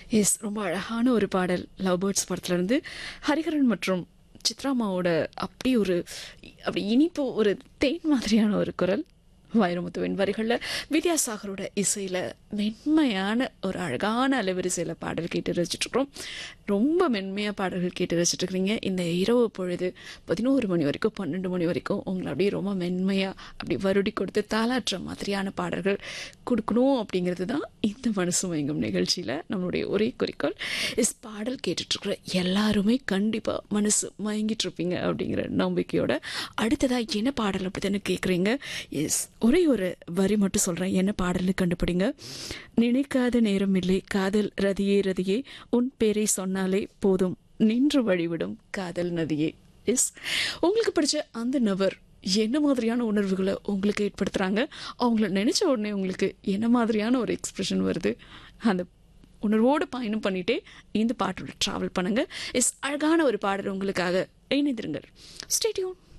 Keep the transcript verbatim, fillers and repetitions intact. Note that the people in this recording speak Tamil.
எஸ் ரொம்ப அழகான ஒரு பாடல் லவ் பேர்ட்ஸ் படத்துலேருந்து ஹரிஹரன் மற்றும் சித்ராமாவோட அப்படி ஒரு அப்படி இனிப்பு ஒரு தேன் மாதிரியான ஒரு குரல் வைரமுத்துவின் வரிகளில் வித்யாசாகரோட இசையில் மென்மையான ஒரு அழகான அலைவரிசையில் பாடல் கேட்டு ரசிச்சுட்ருக்குறோம். ரொம்ப மென்மையாக பாடல்கள் கேட்டு ரசிச்சுட்ருக்கிறீங்க. இந்த இரவு பொழுது பதினோரு மணி வரைக்கும் பன்னெண்டு மணி வரைக்கும் உங்களை அப்படியே ரொம்ப மென்மையாக அப்படி வருடி கொடுத்து தாளாற்ற மாதிரியான பாடல்கள் கொடுக்கணும் அப்படிங்கிறது தான் இந்த மனசு மயங்கும் நிகழ்ச்சியில் நம்மளுடைய ஒரே குறிக்கோள். இஸ் பாடல் கேட்டுட்ருக்குற எல்லாருமே கண்டிப்பாக மனசு மயங்கிட்டுருப்பீங்க அப்படிங்கிற நம்பிக்கையோட அடுத்ததாக என்ன பாடல் அப்படி தானே கேட்குறீங்க. எஸ் ஒரே ஒரு வரி மட்டும் சொல்கிறேன், என்ன பாடல்னு கண்டுபிடிங்க. நினைக்காத நேரம் இல்லை காதல் ரதியே ரதியே உன் பேரை சொன்னாலே போதும் நின்று வழிவிடும் காதல் நதியே. எஸ் உங்களுக்கு பிடிச்ச அந்த நபர் என்ன மாதிரியான உணர்வுகளை உங்களுக்கு ஏற்படுத்துகிறாங்க, அவங்கள நினச்ச உடனே உங்களுக்கு என்ன மாதிரியான ஒரு எக்ஸ்பிரஷன் வருது, அந்த உணர்வோடு பயணம் பண்ணிகிட்டே இந்த பாட்டோட ட்ராவல் பண்ணுங்கள். எஸ் அழகான ஒரு பாடல் உங்களுக்காக இணைந்திருங்கள். Stay tune.